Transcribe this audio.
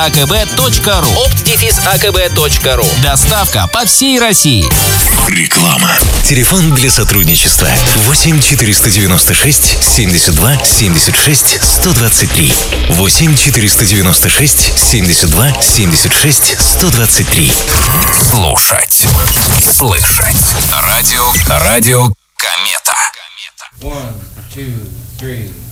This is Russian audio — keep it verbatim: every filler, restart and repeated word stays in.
а ка бэ точка ру. опт-акб.ру. Доставка по всей России. Реклама. Телефон для сотрудничества восемь четыреста девяносто шесть семьдесят два семьдесят шесть сто двадцать три. восемь четыреста девяносто шесть семьдесят два семьдесят шесть сто двадцать три. Слушать. Слышать. Радио. Радио Комета. One, two, three.